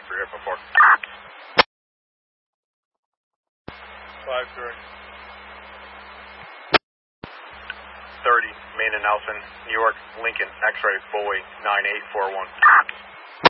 for your before. 5-3. 30, Main and Nelson, New York, Lincoln, X-ray, Bowie, 9841.